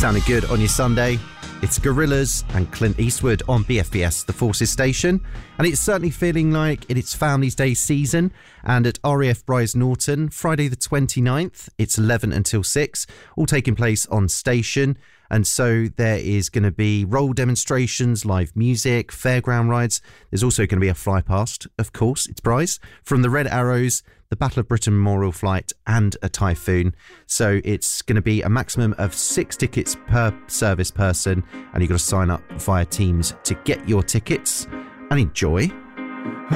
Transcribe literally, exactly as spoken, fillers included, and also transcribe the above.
Sounding good on your Sunday. It's Gorillaz and Clint Eastwood on B F B S, the Forces station. And it's certainly feeling like it's Families Day season. And at R A F Bryce Norton, Friday the twenty-ninth, it's eleven until six, all taking place on station. And so there is going to be role demonstrations, live music, fairground rides. There's also going to be a fly past, of course, it's Bryce, from the Red Arrows, the Battle of Britain Memorial Flight and a Typhoon. So it's going to be a maximum of six tickets per service person, and you've got to sign up via Teams to get your tickets and enjoy.